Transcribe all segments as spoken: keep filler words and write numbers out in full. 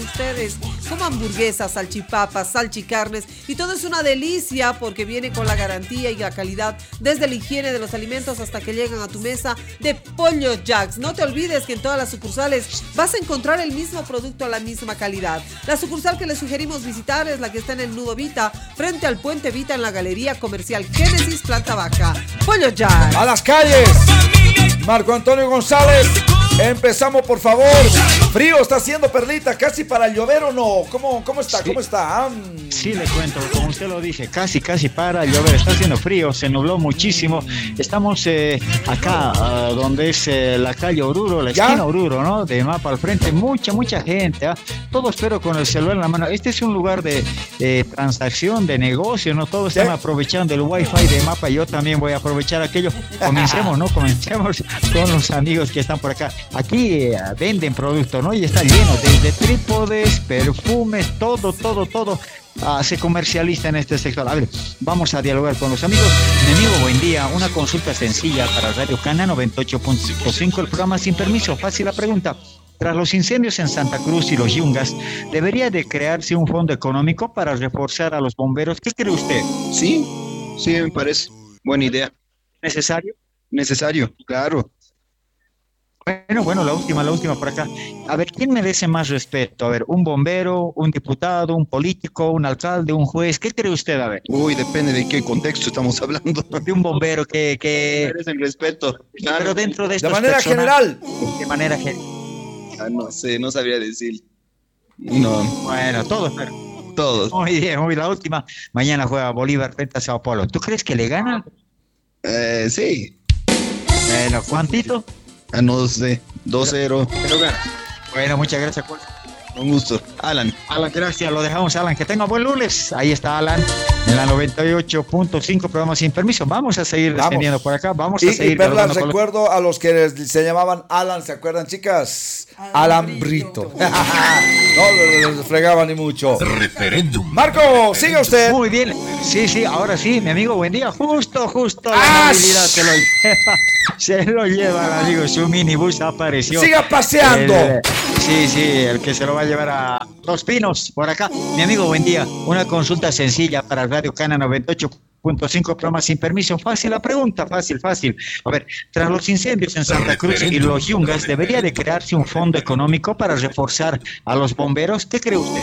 ustedes, como hamburguesas, salchipapas, salchicarnes, y todo es una delicia porque viene con la garantía y la calidad desde la higiene de los alimentos hasta que llegan a tu mesa de Pollo Jacks. No te olvides que en todas las sucursales vas a encontrar el mismo producto a la misma calidad. La sucursal que les sugerimos visitar es la que está en el Nudo Vita, frente al Puente Vita, en la Galería Comercial Génesis, planta baja. Pollo Jacks. A las calles. Marco Antonio González. Empezamos, por favor. Frío está haciendo, Perlita, casi para llover o no. ¿Cómo, cómo está? Sí. ¿Cómo está? Sí, le cuento, como usted lo dice, casi, casi para llover. Está haciendo frío, se nubló muchísimo. Estamos eh, acá, uh, donde es eh, la calle Oruro, la esquina ¿Ya? Oruro, ¿no? De Mapa al frente, mucha, mucha gente. ¿eh? Todos, pero con el celular en la mano. Este es un lugar de eh, transacción, de negocio, ¿no? Todos ¿Sí? están aprovechando el wifi de Mapa. Yo también voy a aprovechar aquello. Comencemos, ¿no? Comencemos con los amigos que están por acá. Aquí eh, venden productos, ¿no? Y está lleno, desde trípodes, perfumes, todo, todo, todo. Uh, se comercializa en este sector. A ver, vamos a dialogar con los amigos. Mi amigo, buen día. Una consulta sencilla para Radio Cana noventa y ocho punto cinco, el programa Sin Permiso. Fácil la pregunta. Tras los incendios en Santa Cruz y los Yungas, ¿debería de crearse un fondo económico para reforzar a los bomberos? ¿Qué cree usted? Sí, sí, me parece buena idea. ¿Necesario? Necesario, claro. Bueno, bueno, la última, la última por acá. A ver, ¿quién merece más respeto? A ver, ¿un bombero, un diputado, un político, un alcalde, un juez? ¿Qué cree usted? A ver. Uy, depende de qué contexto estamos hablando. De un bombero que... que... Merecen respeto. Claro. Pero dentro de De estos manera personajes- general. De manera general. Ah, no sé, no sabría decir. No, Bueno, todos, pero... todos. Muy bien, muy la última. Mañana juega Bolívar frente a Sao Paulo. ¿Tú crees que le gana? Eh, sí. Bueno, ¿cuántito? Ah, no sé. dos cero. Pero gana. Bueno, muchas gracias. Un gusto. Alan. Alan, gracias. Lo dejamos, Alan. Que tenga buen lunes. Ahí está Alan en la noventa y ocho punto cinco, programa Sin Permiso. Vamos a seguir Vamos. descendiendo por acá. Vamos Y, a y seguir. Perla, dialogando con los- recuerdo a los que se llamaban Alan, ¿se acuerdan, chicas? Alan Brito. No los fregaban ni mucho. Referéndum. Marco, sigue usted. Muy bien. Sí, sí, ahora sí, mi amigo, buen día. Justo, justo la ¡Ah! movilidad se lo lleva. Se lo lleva el amigo. Su minibús apareció. Siga paseando. El- sí, sí, el que se lo va a llevar a Los Pinos, por acá. Mi amigo, buen día. Una consulta sencilla para Radio Cana noventa y ocho punto cinco, programa Sin Permiso. Fácil la pregunta, fácil, fácil. A ver, tras los incendios en Santa Cruz y los Yungas, ¿debería de crearse un fondo económico para reforzar a los bomberos? ¿Qué cree usted?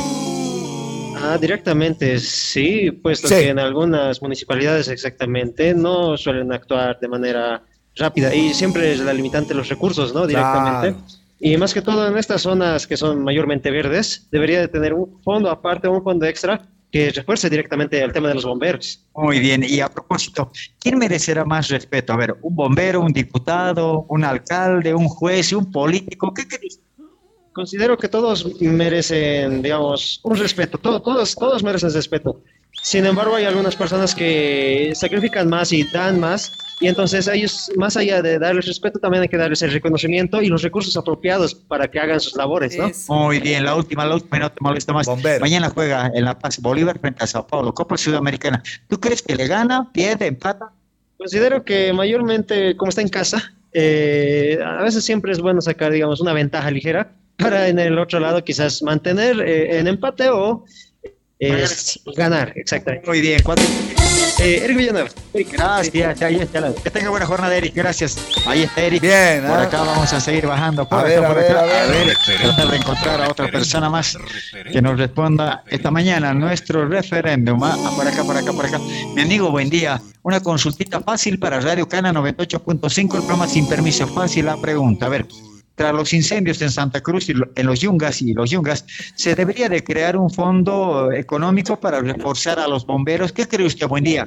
Ah, directamente, sí, puesto Sí. que en algunas municipalidades exactamente no suelen actuar de manera rápida y siempre es la limitante los recursos, ¿no? Directamente. Claro. Y más que todo en estas zonas que son mayormente verdes, debería de tener un fondo aparte, un fondo extra que refuerce directamente el tema de los bomberos. Muy bien, y a propósito, ¿quién merecerá más respeto? A ver, ¿un bombero, un diputado, un alcalde, un juez, un político? ¿Qué crees? Considero que todos merecen, digamos, un respeto, todo- todos, todos merecen respeto. Sin embargo, hay algunas personas que sacrifican más y dan más, y entonces a ellos, más allá de darles respeto, también hay que darles el reconocimiento y los recursos apropiados para que hagan sus labores, ¿no? Eso. Muy bien, la última, la última, no te molesto más. Bombero. Mañana juega en La Paz Bolívar frente a Sao Paulo, Copa Sudamericana. ¿Tú crees que le gana, pierde, empata? Considero que mayormente, como está en casa, eh, a veces siempre es bueno sacar, digamos, una ventaja ligera para en el otro lado quizás mantener eh, en empate o eh, ganar, exactamente. Muy bien, cuatro. Eh, Eric Villanueva. Gracias, ahí está. Que tenga buena jornada, Eric, gracias. Ahí está Eric. Bien, Por ¿ah? acá vamos a seguir bajando. Por A acá, ver, a por ver, acá. a ver. tratar de encontrar a otra persona más que nos responda esta mañana nuestro referéndum. ¿ah? Por acá, por acá, por acá. Mi amigo, buen día. Una consultita fácil para Radio Cana noventa y ocho punto cinco, el programa Sin Permiso. Fácil la pregunta. A ver, tras los incendios en Santa Cruz y lo- en los Yungas y los Yungas, ¿se debería de crear un fondo económico para reforzar a los bomberos? ¿Qué cree usted? Buen día.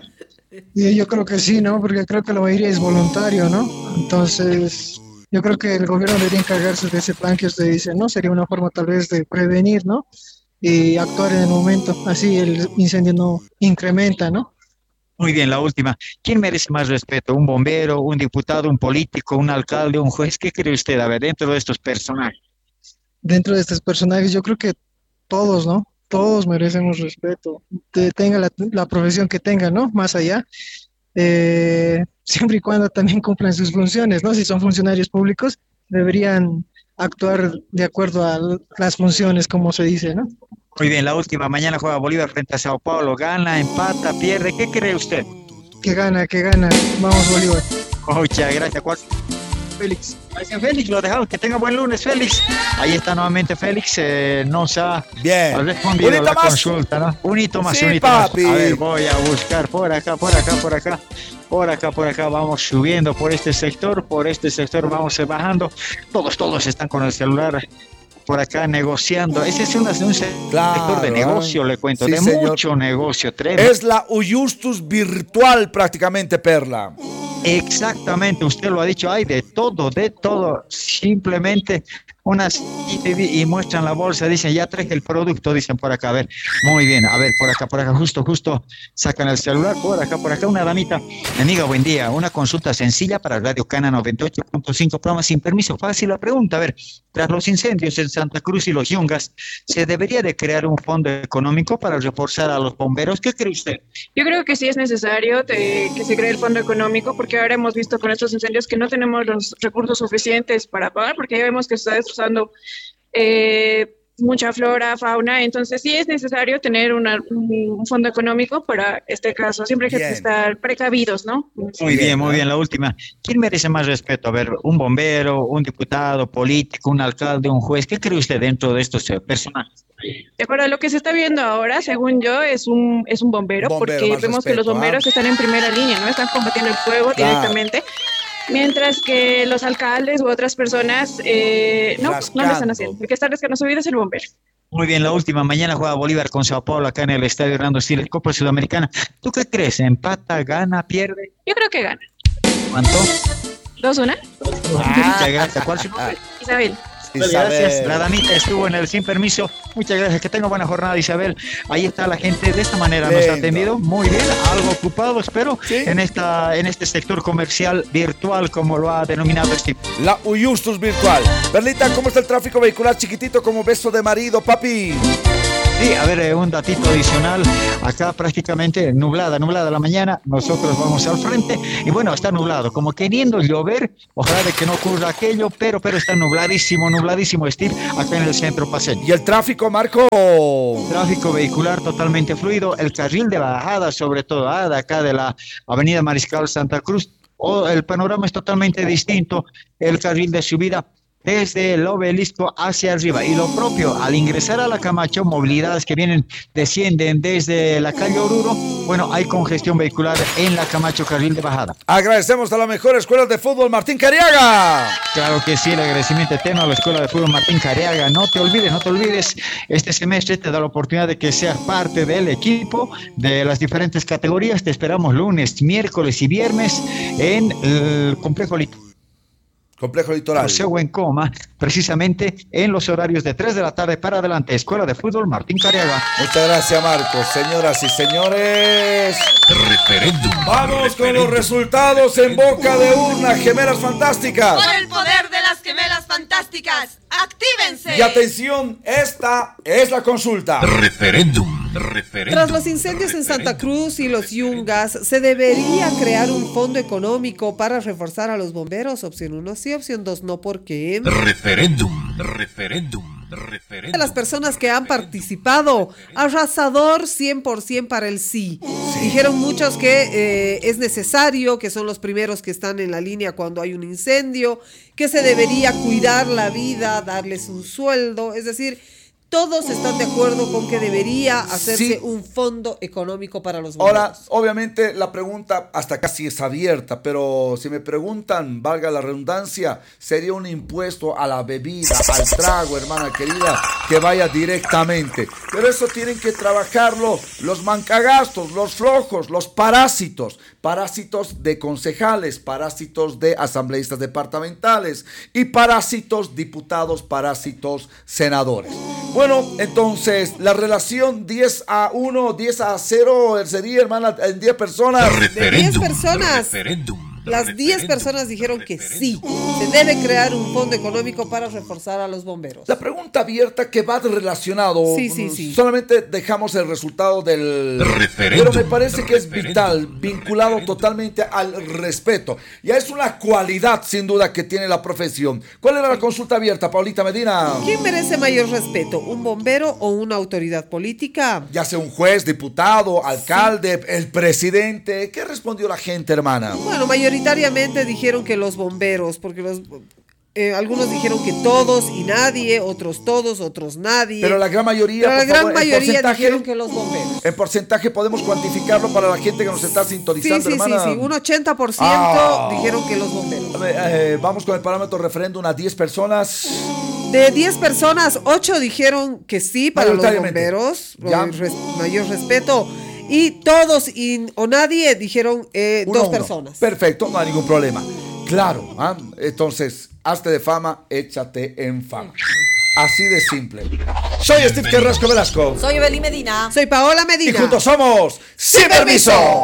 Y yo creo que sí, ¿no? Porque creo que la mayoría es voluntario, ¿no? Entonces, yo creo que el gobierno debería encargarse de ese plan que usted dice, ¿no? Sería una forma tal vez de prevenir, ¿no? Y actuar en el momento, así el incendio no incrementa, ¿no? Muy bien, la última. ¿Quién merece más respeto? ¿Un bombero, un diputado, un político, un alcalde, un juez? ¿Qué cree usted? A ver, dentro de estos personajes. Dentro de estos personajes, yo creo que todos, ¿no? Todos merecemos respeto, de- tenga la, la profesión que tenga, ¿no? Más allá, eh, siempre y cuando también cumplan sus funciones, ¿no? Si son funcionarios públicos, deberían actuar de acuerdo a las funciones, como se dice, ¿no? Muy bien, la última. Mañana juega Bolívar frente a Sao Paulo. Gana, empata, pierde. ¿Qué cree usted? Que gana, que gana. Vamos, Bolívar. Muchas gracias. ¿Cuál? Félix. Gracias, Félix. Lo dejamos. Que tenga buen lunes, Félix. Ahí está nuevamente Félix. Eh, nos ha Bien. respondido Un hito la más. consulta, ¿no? Un hito más, Sí, un hito papi. más. A ver, voy a buscar por acá, por acá, por acá. Por acá, por acá, vamos subiendo por este sector, por este sector vamos bajando. Todos, todos están con el celular por acá negociando. Ese es un, un sector Claro, de negocio, ¿eh? le cuento, Sí, de señor. mucho negocio, tremendo. Es la Uyustus virtual prácticamente, Perla. Exactamente, usted lo ha dicho, hay de todo, de todo. Simplemente unas y, y muestran la bolsa, dicen, ya traje el producto, dicen por acá, a ver, muy bien, a ver, por acá, por acá, justo, justo, sacan el celular, por acá, por acá, una damita. Mi amiga, buen día, una consulta sencilla para Radio Cana noventa y ocho punto cinco, programa sin permiso, fácil la pregunta, a ver, tras los incendios en Santa Cruz y los Yungas, ¿se debería de crear un fondo económico para reforzar a los bomberos? ¿Qué cree usted? Yo creo que sí es necesario de, que se cree el fondo económico, porque ahora hemos visto con estos incendios que no tenemos los recursos suficientes para pagar, porque ya vemos que se está destrozando eh, mucha flora, fauna, entonces sí es necesario tener una, un fondo económico para este caso. Siempre hay que Bien. estar precavidos, ¿no? Muy bien, muy ¿no? bien. La última. ¿Quién merece más respeto? A ver, un bombero, un diputado, político, un alcalde, un juez. ¿Qué cree usted dentro de estos eh, personajes? De acuerdo a lo que se está viendo ahora, según yo, es un, es un bombero, Bombero, porque más vemos que respeto, los bomberos ¿ah? están en primera línea, ¿no? Están combatiendo el fuego Claro. directamente. Mientras que los alcaldes u otras personas eh, no, no lo Rascando. están haciendo. El que está arriesgando su vida es el bombero. Muy bien, la última. Mañana juega Bolívar con Sao Paulo acá en el Estadio Hernando Siles, Copa Sudamericana. ¿Tú qué crees? ¿Empata, gana, pierde? Yo creo que gana. ¿Cuánto? ¿Dos, una? Muchas gracias. ¿Cuál es su nombre? Isabel. Gracias. Isabel. La damita estuvo en el sin permiso. Muchas gracias. Que tenga buena jornada, Isabel. Ahí está la gente. De esta manera nos ha Lindo. atendido. Muy bien. Algo ocupado, espero, Sí. en esta en este sector comercial virtual, como lo ha denominado Steve. La Uyustus virtual. Perlita, ¿cómo está el tráfico vehicular chiquitito como beso de marido, papi? Sí, a ver, eh, un datito adicional. Acá prácticamente nublada, nublada la mañana. Nosotros vamos al frente y bueno, está nublado, como queriendo llover. Ojalá de que no ocurra aquello, pero pero está nubladísimo, nubladísimo, Steve, acá en el centro paseño. ¿Y el tráfico, Marco? Tráfico vehicular totalmente fluido. El carril de bajada, sobre todo, ah, de acá de la Avenida Mariscal Santa Cruz. Oh, el panorama es totalmente distinto. El carril de subida desde el obelisco hacia arriba. Y lo propio, al ingresar a la Camacho, movilidades que vienen, descienden desde la calle Oruro, bueno, hay congestión vehicular en la Camacho, carril de bajada. Agradecemos a la mejor escuela de fútbol, Martín Cariaga. Claro que sí, el agradecimiento eterno a la Escuela de Fútbol Martín Cariaga. No te olvides, no te olvides, este semestre te da la oportunidad de que seas parte del equipo de las diferentes categorías. Te esperamos lunes, miércoles y viernes en el Complejo Litoral. Complejo Litoral. Museo en Coma, precisamente en los horarios de tres de la tarde para adelante. Escuela de Fútbol Martín Cariaga. Muchas gracias, Marcos. Señoras y señores, Referéndum. vamos con los resultados en boca de urna. Gemelas fantásticas. Por el poder de las gemelas fantásticas, ¡actívense! Y atención, esta es la consulta. Referéndum. Referéndum. Tras los incendios en Santa Cruz y los Yungas, ¿se debería crear un fondo económico para reforzar a los bomberos? Opción uno sí, opción dos no, ¿por qué? Referéndum. Referéndum. Referéndum. De las personas que han participado, arrasador cien por ciento para el sí. Dijeron muchos que eh, es necesario, que son los primeros que están en la línea cuando hay un incendio, que se debería cuidar la vida, darles un sueldo, es decir, todos están de acuerdo con que debería hacerse Sí. un fondo económico para los bomberos. Ahora, obviamente la pregunta hasta casi es abierta, pero si me preguntan, valga la redundancia, sería un impuesto a la bebida, al trago, hermana querida, que vaya directamente. Pero eso tienen que trabajarlo los mancagastos, los flojos, los parásitos, parásitos de concejales, parásitos de asambleístas departamentales y parásitos diputados, parásitos senadores. Bueno, entonces, la relación diez a uno, diez a cero sería, hermana, en diez personas. Referéndum. personas. Referéndum. Las diez personas dijeron que sí, se debe crear un fondo económico para reforzar a los bomberos. La pregunta abierta que va relacionado, sí, sí, sí. solamente dejamos el resultado del referéndum, pero me parece que es referéndum, vital, vinculado referéndum. totalmente al respeto. Ya es una cualidad sin duda que tiene la profesión. ¿Cuál era la consulta abierta, Paulita Medina? ¿Quién merece mayor respeto, un bombero o una autoridad política? Ya sea un juez, diputado, alcalde, sí. el presidente. ¿Qué respondió la gente, hermana? Bueno, mayoritariamente dijeron que los bomberos, porque los... Eh, algunos dijeron que todos y nadie, otros todos, otros nadie. Pero la gran mayoría, Pero la por gran favor, mayoría dijeron que los bomberos. En porcentaje podemos cuantificarlo para la gente que nos está sintonizando, sí, sí, hermana. Sí, sí, un ochenta por ciento ah. dijeron que los bomberos. A ver, eh, vamos con el parámetro referéndum a diez personas. De diez personas, ocho dijeron que sí para los bomberos, res, mayor respeto. Y todos y, o nadie dijeron eh, uno, dos uno. personas. Perfecto, no hay ningún problema. Claro, ¿ah? Entonces, hazte de fama, échate en fama. Así de simple. Soy Steve Carrasco Velasco. Soy Evelyn Medina. Soy Paola Medina. Y juntos somos Sin Permiso.